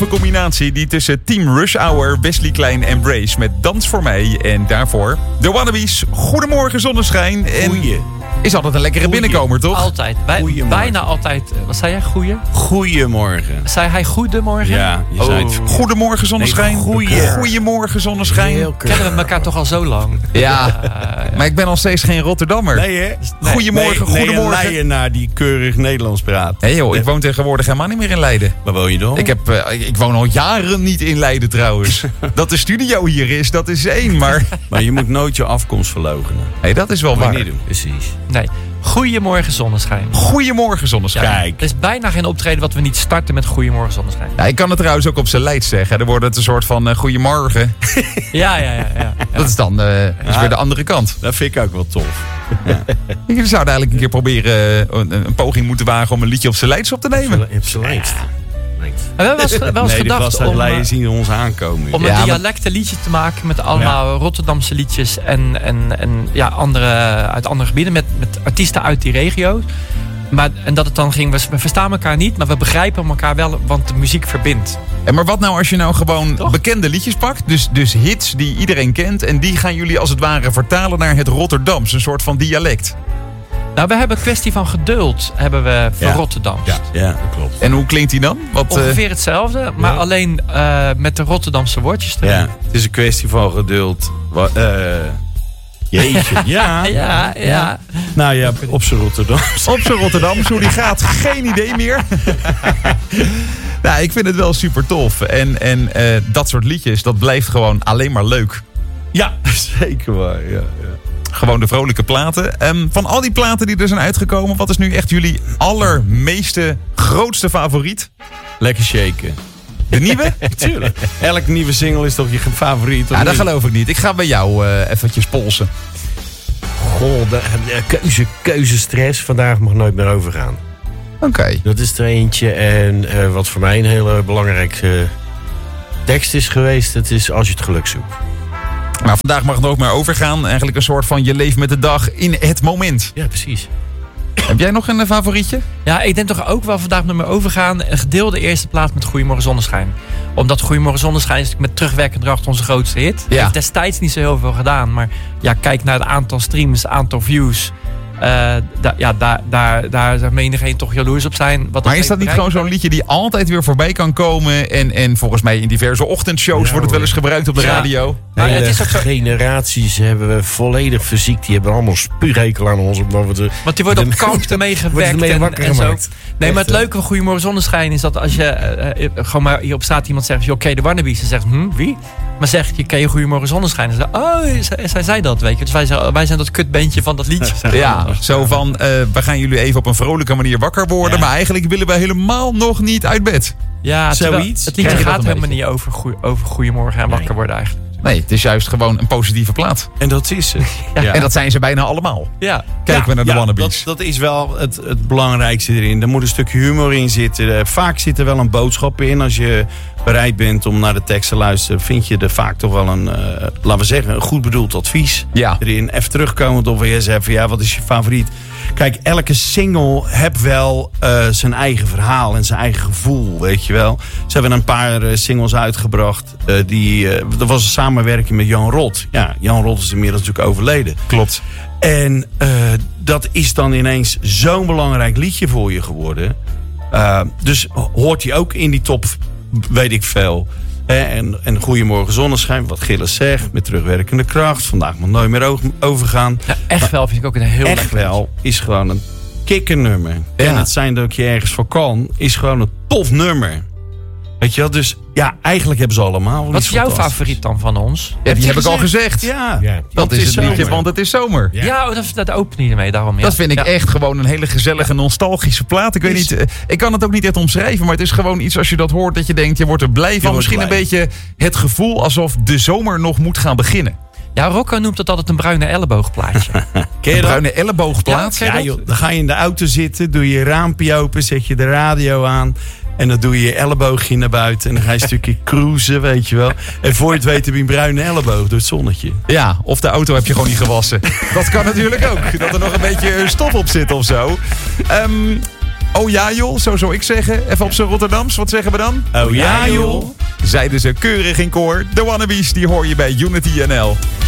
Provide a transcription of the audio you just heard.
combinatie die tussen Team Rush Hour, Wesley Klein en Brace met Dans voor mij. En daarvoor de Wannabes, Goedemorgen Zonneschijn. En Goeie. is altijd een lekkere binnenkomer, toch? Altijd. Bijna altijd. Wat zei jij? Goeie? Goeiemorgen. Zei hij goedemorgen? Ja, je zei het. Goedemorgen Zonneschijn. Nee, Goedemorgen Zonneschijn. Kennen we elkaar toch al zo lang? Ja, maar ik ben nog steeds geen Rotterdammer. Nee, hè? Goedemorgen, goedemorgen. Nee, een Leyenaar die keurig Nederlands praat. Hé joh, ik woon tegenwoordig helemaal niet meer in Leiden. Waar woon je dan? Ik woon al jaren niet in Leiden trouwens. Dat de studio hier is, dat is één, maar... Maar je moet nooit je afkomst verloochenen. Nee, dat is wel Dat moet waar. je niet doen. Precies. Nee. Goedemorgen zonneschijn. Goedemorgen Zonneschijn. Kijk. Er is bijna geen optreden wat we niet starten met Goedemorgen zonneschijn. Ja, ik kan het trouwens ook op zijn Leids zeggen. Dan wordt het een soort van goedemorgen. Ja. Dat is dan is weer de andere kant. Dat vind ik ook wel tof. Je zou eigenlijk een keer proberen een poging moeten wagen om een liedje op zijn Leids op te nemen. Op zijn lijst. We hebben wel eens Nee, de gedacht vastheid om, Leyen zien ons aankomen. om Ja, een maar- dialectenliedje te maken met allemaal Rotterdamse liedjes en andere uit andere gebieden met artiesten uit die regio's. En dat het dan ging, we verstaan elkaar niet, maar we begrijpen elkaar wel, want de muziek verbindt. Maar wat nou als je nou gewoon Toch? bekende liedjes pakt? Dus hits die iedereen kent. En die gaan jullie als het ware vertalen naar het Rotterdams. Een soort van dialect. Nou, we hebben een kwestie van geduld, hebben we voor Ja. Rotterdams. Ja, dat klopt. En hoe klinkt die dan? Ongeveer hetzelfde, maar alleen met de Rotterdamse woordjes erin. Ja, het is een kwestie van geduld. Jeetje. Ja. Ja. Nou ja, op z'n Rotterdam. Op zijn Rotterdams, hoe die gaat, geen idee meer. Nou, ik vind het wel super tof. En dat soort liedjes, dat blijft gewoon alleen maar leuk. Ja, zeker waar. Ja. Gewoon de vrolijke platen. Van al die platen die er zijn uitgekomen, wat is nu echt jullie allermeeste, grootste favoriet? Lekker shaken. De nieuwe? Tuurlijk. Elke nieuwe single is toch je favoriet? Ja, dat geloof ik niet. Ik ga bij jou eventjes polsen. Goh, keuzestress. Vandaag mag nooit meer overgaan. Oké. Dat is er eentje. En wat voor mij een hele belangrijke tekst is geweest. Dat is Als je het geluk zoekt. Maar vandaag mag het ook maar overgaan. Eigenlijk een soort van je leeft met de dag in het moment. Ja, precies. Heb jij nog een favorietje? Ja, ik denk toch ook wel vandaag nummer overgaan. Een gedeelde eerste plaats met Goedemorgen Zonneschijn. Omdat Goedemorgen Zonneschijn is met terugwerkende kracht onze grootste hit. Ja. Heeft destijds niet zo heel veel gedaan. Maar ja, kijk naar het aantal streams, het aantal views. Daar zou menigeen toch jaloers op zijn. Maar is dat niet gewoon zo'n liedje die altijd weer voorbij kan komen? En volgens mij in diverse ochtendshows wordt het wel eens gebruikt op de radio. Maar Hele het is ook zo- generaties hebben we volledig fysiek. Die hebben allemaal spuughekel aan ons. Omdat we Want die wordt op kamp ermee gewekt ermee wakker en zo. gemaakt. Nee, maar het leuke van Goedemorgen Zonneschijn is dat als je gewoon maar hier op straat iemand zegt, oké, de Wannabes, dan zegt wie? Maar zegt je, ken je Goedemorgen Zonneschijn? Dan zegt, zij zei dat, weet je. Dus wij zijn dat kutbeentje van dat liedje. Zeg maar. Ja, zo van, we gaan jullie even op een vrolijke manier wakker worden. Ja. Maar eigenlijk willen wij helemaal nog niet uit bed. Ja, terwijl Zoiets. het liedje Krijg je dat gaat een helemaal niet over Goedemorgen en wakker worden eigenlijk. Nee, het is juist gewoon een positieve plaat. En dat is het. Ja. En dat zijn ze bijna allemaal. Ja. Kijken we naar de Wannabes. Dat is wel het belangrijkste erin. Er moet een stukje humor in zitten. Vaak zit er wel een boodschap in. Als je bereid bent om naar de tekst te luisteren, vind je er vaak toch wel een, laten we zeggen, een goed bedoeld advies Ja. erin. Even terugkomend of je zegt van ja, wat is je favoriet? Kijk, elke single heeft wel zijn eigen verhaal en zijn eigen gevoel, weet je wel. Ze hebben een paar singles uitgebracht. Dat was een samenwerking met Jan Rot. Ja, Jan Rot is inmiddels natuurlijk overleden. Klopt. En dat is dan ineens zo'n belangrijk liedje voor je geworden. Dus hoort hij ook in die top, weet ik veel. En Goedemorgen Zonneschijn, wat Gilles zegt, met terugwerkende kracht. Vandaag mag nooit meer overgaan. Ja, echt wel vind ik ook een heel Echt lekker wel is gewoon een kikkernummer. Ja. En het zijn dat je ergens voor kan, is gewoon een tof nummer. Weet je wel, dus ja, eigenlijk hebben ze allemaal. Wat is iets jouw fantastisch. favoriet dan van ons? Ja, die heb ik al gezegd. Ja, Ja. Dat is het liedje, want het is zomer. Ja. Ja, dat open je ermee, daarom. Ja. Dat vind ik Ja. echt gewoon een hele gezellige, nostalgische plaat. Ik weet niet, ik kan het ook niet echt omschrijven, maar het is gewoon iets als je dat hoort dat je denkt, je wordt er blij van. wordt Misschien blij. een beetje het gevoel alsof de zomer nog moet gaan beginnen. Ja, Rocco noemt het altijd een bruine elleboogplaatje. Ken je Een dat? bruine elleboogplaat. Ja, Ja, joh, dan ga je in de auto zitten, doe je je raampje open, zet je de radio aan. En dan doe je je elleboogje naar buiten. En dan ga je een stukje cruisen, weet je wel. En voor je het weet heb je een bruine elleboog door het zonnetje. Ja, of de auto heb je gewoon niet gewassen. Dat kan natuurlijk ook. Dat er nog een beetje stof op zit of zo. Oh ja joh, zo zou ik zeggen. Even op zijn Rotterdams, wat zeggen we dan? Oh ja joh. Zeiden ze keurig in koor. De Wannabes, die hoor je bij Unity NL.